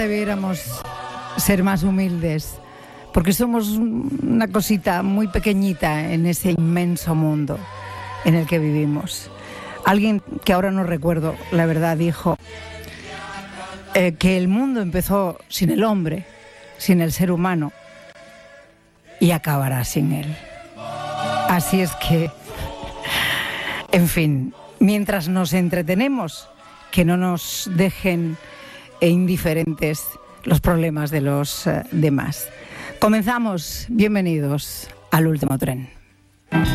Debiéramos ser más humildes, porque somos una cosita muy pequeñita en ese inmenso mundo en el que vivimos. Alguien que ahora no recuerdo, la verdad, dijo que el mundo empezó sin el hombre, sin el ser humano, y acabará sin él. Así es que, en fin, mientras nos entretenemos, que no nos dejen indiferentes los problemas de los demás. Comenzamos. Bienvenidos al Último Tren.